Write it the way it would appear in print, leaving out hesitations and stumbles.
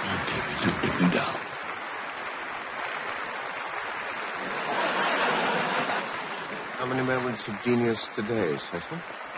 됩니다. How many moments of genius today, Cecil?